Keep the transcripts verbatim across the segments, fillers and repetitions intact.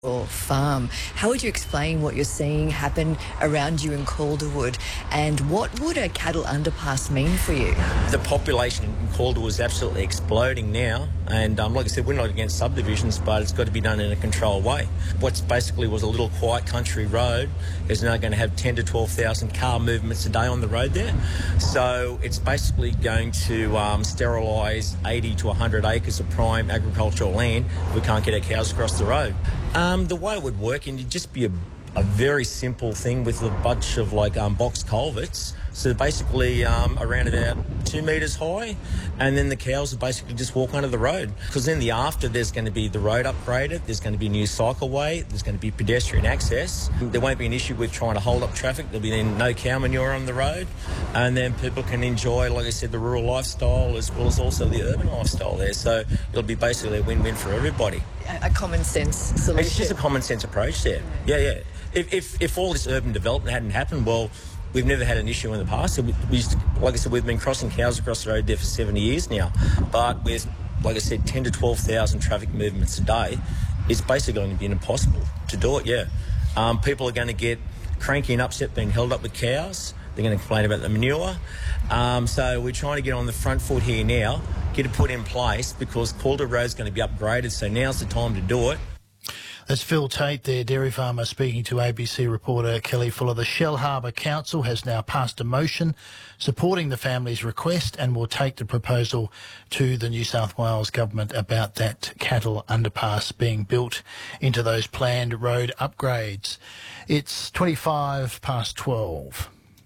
or farm. How would you explain what you're seeing happen around you in Calderwood, and what would a cattle underpass mean for you? The population in Calderwood is absolutely exploding now, and um, like I said, we're not against subdivisions, but it's got to be done in a controlled way. What's basically was a little quiet country road is now going to have ten to twelve thousand car movements a day on the road there. So it's basically going to um, sterilise eighty to one hundred acres of prime agricultural land if we can't get our cows across the road. Um, the way it would work, and it'd just be a, a very simple thing with a bunch of like um, box culverts. So basically um, around about two metres high, and then the cows would basically just walk under the road. Because then the after, there's going to be the road upgraded, there's going to be a new cycleway, there's going to be pedestrian access. There won't be an issue with trying to hold up traffic. There'll be then no cow manure on the road, and then people can enjoy, like I said, the rural lifestyle as well as also the urban lifestyle there. So it'll be basically a win-win for everybody. A, a common sense solution. It's just a common sense approach there. Yeah, yeah. If if, if all this urban development hadn't happened, well, we've never had an issue in the past. So we, we used to, like I said, we've been crossing cows across the road there for seventy years now. But with, like I said, ten to twelve thousand traffic movements a day, it's basically going to be impossible to do it, yeah. Um, people are going to get cranky and upset being held up with cows. They're going to complain about the manure. Um, so we're trying to get on the front foot here now, get it put in place, because Calder Road's going to be upgraded, so now's the time to do it. That's Phil Tate there, dairy farmer, speaking to A B C reporter Kelly Fuller. The Shellharbour Council has now passed a motion supporting the family's request and will take the proposal to the New South Wales Government about that cattle underpass being built into those planned road upgrades. It's twenty-five past twelve.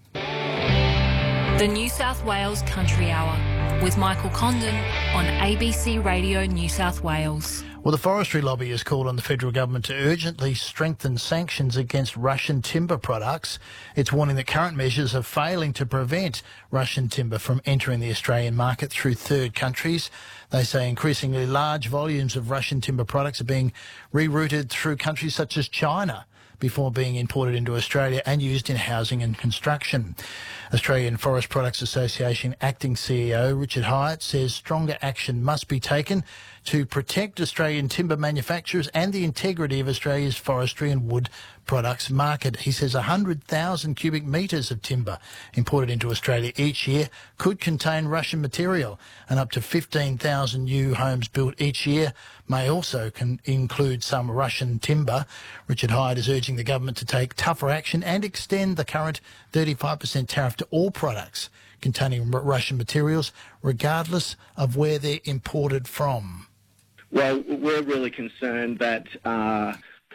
The New South Wales Country Hour with Michael Condon on A B C Radio New South Wales. Well, the forestry lobby has called on the federal government to urgently strengthen sanctions against Russian timber products. It's warning that current measures are failing to prevent Russian timber from entering the Australian market through third countries. They say increasingly large volumes of Russian timber products are being rerouted through countries such as China before being imported into Australia and used in housing and construction. Australian Forest Products Association acting C E O Richard Hyatt says stronger action must be taken to protect Australian timber manufacturers and the integrity of Australia's forestry and wood products market. He says one hundred thousand cubic metres of timber imported into Australia each year could contain Russian material, and up to fifteen thousand new homes built each year may also can include some Russian timber. Richard Hyatt is urging the government to take tougher action and extend the current thirty-five percent tariff to all products containing Russian materials, regardless of where they're imported from. Well, we're really concerned that uh,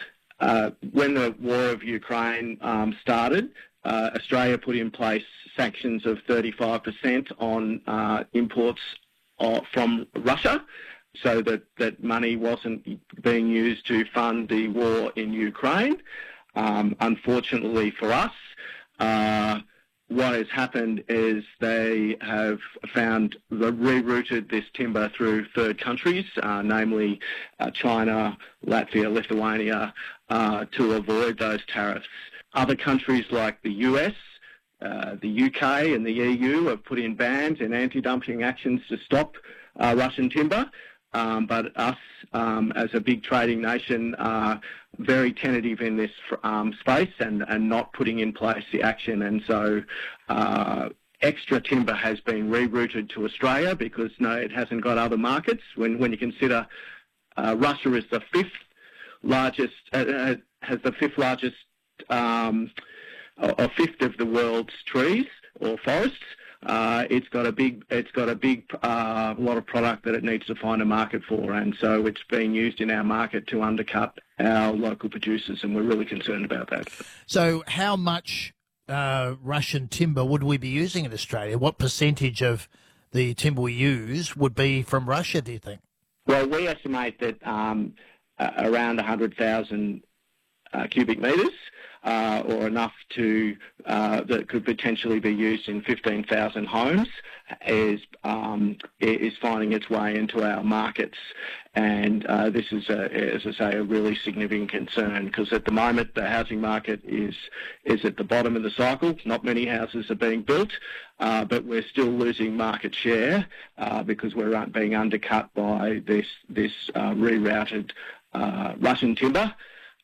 uh, when the war of Ukraine um, started, uh, Australia put in place sanctions of thirty-five percent on uh, imports of, from Russia, so that, that money wasn't being used to fund the war in Ukraine. Um, unfortunately for us, uh, what has happened is they have found, rerouted this timber through third countries, uh, namely uh, China, Latvia, Lithuania, uh, to avoid those tariffs. Other countries like the U S, uh, the U K and the E U have put in bans and anti-dumping actions to stop uh, Russian timber. Um, but us, um, as a big trading nation, are very tentative in this um, space and, and not putting in place the action. And so uh, extra timber has been rerouted to Australia because, no, it hasn't got other markets. When, when you consider uh, Russia is the fifth largest, uh, has the fifth largest, um, a fifth of the world's trees or forests. Uh, it's got a big, it's got a big uh, lot of product that it needs to find a market for, and so it's being used in our market to undercut our local producers, and we're really concerned about that. So, how much uh, Russian timber would we be using in Australia? What percentage of the timber we use would be from Russia, do you think? Well, we estimate that um, uh, around one hundred thousand uh, cubic metres. Uh, or enough to uh, that could potentially be used in fifteen thousand homes, is um, is finding its way into our markets, and uh, this is, a, as I say, a really significant concern, because at the moment the housing market is is at the bottom of the cycle. Not many houses are being built, uh, but we're still losing market share uh, because we're being undercut by this this uh, rerouted uh, Russian timber.